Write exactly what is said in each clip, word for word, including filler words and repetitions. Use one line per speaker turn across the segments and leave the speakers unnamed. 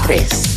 tres.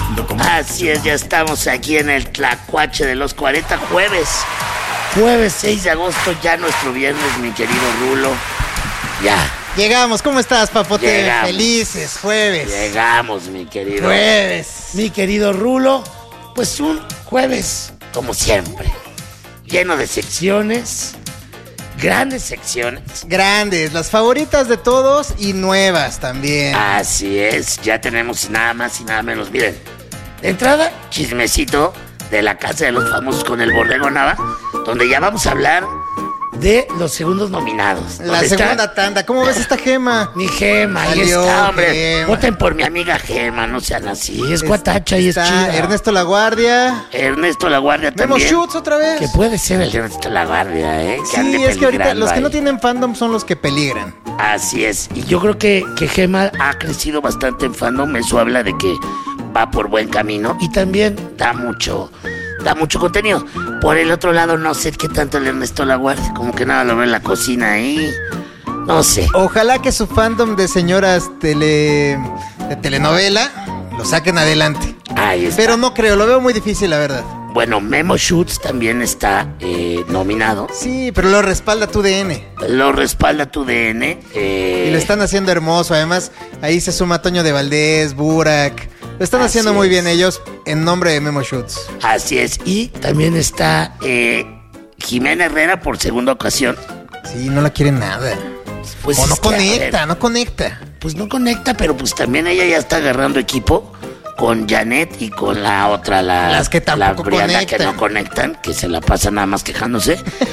Así es, ya estamos aquí en el Tlacuache de los cuarenta, jueves. Jueves seis de agosto, ya nuestro viernes, mi querido Rulo. Ya.
Llegamos, ¿cómo estás, papote?
Llegamos.
Felices, jueves.
Llegamos, mi querido.
Jueves.
Mi querido Rulo, pues un jueves, como siempre, lleno de secciones, grandes secciones.
Grandes, las favoritas de todos y nuevas también.
Así es, ya tenemos nada más y nada menos. Miren, de entrada, chismecito de la Casa de los Famosos con el Borrego Nava, donde ya vamos a hablar de los segundos nominados.
La segunda está? tanda. ¿Cómo ves esta Gema?
Mi Gema, ahí
Salió,
está, hombre.
Gema.
Voten por mi amiga Gema, no sean así. Es cuatacha y es
Está
chida.
Ernesto Laguardia.
Ernesto Laguardia
Memo
también.
Schutz otra vez.
Que puede ser el Ernesto Laguardia, ¿eh? Que ande
Sí, es que ahorita
peligrando
los que
ahí.
no tienen fandom son los que peligran.
Así es. Y yo creo que, que Gema ha crecido bastante en fandom. Eso habla de que va por buen camino. Y también da mucho, da mucho contenido. Por el otro lado, no sé qué tanto el Ernesto Laguardia. Como que nada lo ve en la cocina ahí. No sé.
Ojalá que su fandom de señoras tele de telenovela lo saquen adelante.
Ahí está.
Pero no creo, lo veo muy difícil, la verdad.
Bueno, Memo Schutz también está eh, nominado.
Sí, pero lo respalda tu D N.
Lo respalda tu D N. Eh,
Y lo están haciendo hermoso. Además, ahí se suma Toño de Valdés, Burak. Lo están
Así
haciendo muy
es.
bien ellos en nombre de Memo Schutz.
Así es. Y también está eh, Jimena Herrera por segunda ocasión.
Sí, no la quieren nada.
Pues
o no
es que, a
conecta,
ver,
no conecta.
Pues no conecta, pero pues también ella ya está agarrando equipo con Janet y con la otra, la,
Las que tampoco
la Briana,
conectan.
que no conectan, que se la pasan nada más quejándose.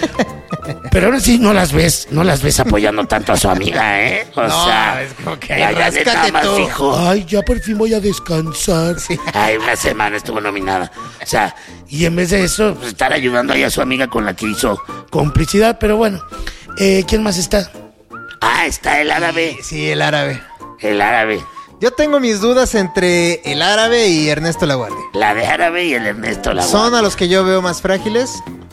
Pero ahora sí no las ves, no las ves apoyando tanto a su amiga, ¿eh? O
No,
sea,
es como que,
la
ay,
Janet nada
ráscate
más
tú.
dijo, ay, ya por fin voy a descansar.
Sí.
Ay, una semana estuvo nominada. O sea, y en vez de eso, pues, estar ayudando ahí a su amiga con la que hizo complicidad. Pero bueno, eh, ¿quién más está? Ah, está el árabe.
Sí, el árabe.
El árabe.
Yo tengo mis dudas entre el árabe y Ernesto Laguardia.
La de árabe y el Ernesto Laguardia.
Son a los que yo veo más frágiles.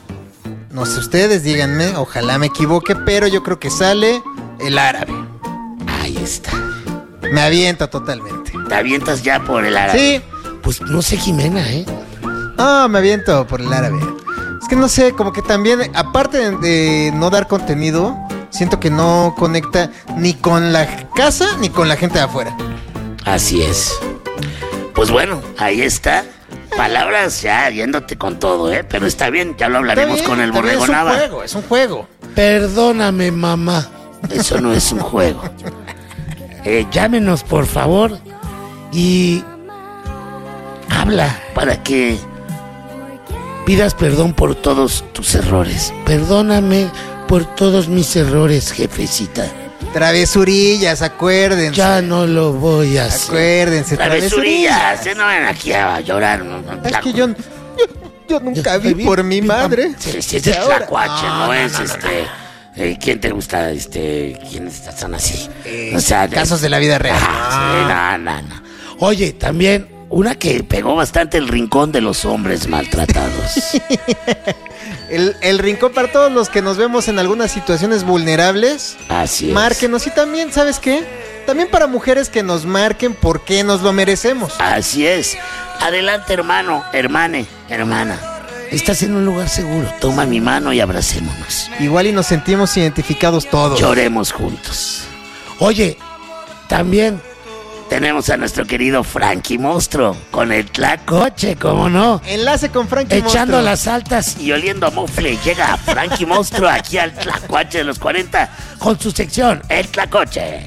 No sé ustedes, díganme, ojalá me equivoque, pero yo creo que sale el árabe.
Ahí está.
Me avienta totalmente.
Te avientas ya por el árabe.
Sí.
Pues no sé, Jimena, ¿eh?
Ah, me aviento por el árabe. Es que no sé, como que también, aparte de, de no dar contenido, siento que no conecta ni con la casa ni con la gente de afuera.
Así es. Pues bueno, ahí está. Palabras ya yéndote con todo, ¿eh? Pero está bien, ya lo hablaremos
Está bien,
con el
está bien,
Borrego
es un
Nava.
juego, es un juego.
Perdóname, mamá. Eso no es un juego. Eh, llámenos, por favor, y habla para que pidas perdón por todos tus errores. Perdóname por todos mis errores, jefecita.
Travesurillas, acuérdense.
Ya no lo voy a hacer.
Acuérdense,
Travesurillas, eh, no ven aquí a llorar. No, no,
Es que yo, yo, yo nunca vi por mi madre.
Sí, sí, es de
Ahora-
Tlacuache, no,
no,
es
no, no,
este. eh, ¿Quién te gusta? Este, ¿quiénes son así?
Eh,
o sea,
casos de la vida real.
Ah, sí, no, no, no. Oye, también una que pegó bastante, el rincón de los hombres maltratados.
El, el rincón para todos los que nos vemos en algunas situaciones vulnerables.
Así es.
Márquenos. Y también, ¿sabes qué? También para mujeres que nos marquen por qué nos lo merecemos.
Así es. Adelante, hermano, hermane, hermana. Estás en un lugar seguro. Toma mi mano y abracémonos.
Igual y nos sentimos identificados todos.
Lloremos juntos. Oye, también tenemos a nuestro querido Frankie Monstruo con el Tlacoche, ¿cómo no?
Enlace con Frankie
Echando
Monstruo.
las altas y oliendo a mufle, llega Frankie Monstruo aquí al Tlacuache de los cuarenta con su sección, el Tlacoche.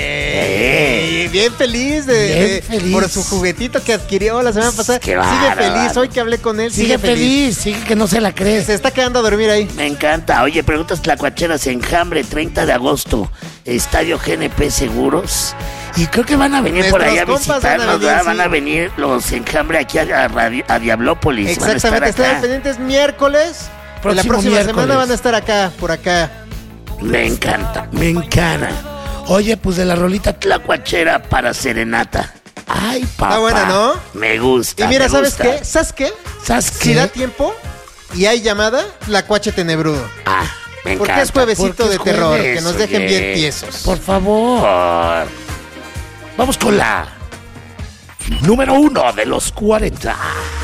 Eh, bien feliz, de,
Bien
de-
feliz.
por su juguetito que adquirió la semana pasada.
Qué
Sigue
bárbaro.
feliz, hoy que hablé con él,
Sigue feliz, sigue que no se la
Se
crees.
está quedando a dormir ahí.
Me encanta. Oye, preguntas tlacuacheras, Enjambre, treinta de agosto, Estadio G N P Seguros. Y creo que van a venir por ahí a
Nuestros compas van a
visitarnos,
venir,
¿verdad?
sí.
Van a venir los Enjambre aquí a, Radio- a Diablópolis. Van a estar
Exactamente, estén
acá.
pendientes miércoles. De la
Próximo
próxima
miércoles.
semana van a estar acá, por acá.
Me encanta, me encanta. Oye, pues de la rolita tlacuachera para serenata. Ay, papá.
Está buena, ¿no?
Me gusta.
Y mira,
me
¿sabes
gusta.
qué? ¿Sabes qué?
¿Sabes
Si
qué?
da tiempo y hay llamada, la cuache tenebrudo.
Ah, me encanta.
Porque es juevesito
Porque
de
es
terror,
jueves,
que nos dejen
oye.
bien tiesos.
Por favor. Vamos con la número uno de los cuarenta.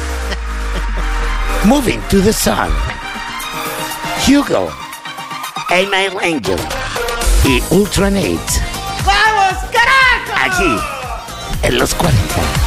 Moving to the Sun. Hugo, Hey My Angel y Ultranate.
¡Vamos, carajo!
Aquí, en los cuarenta.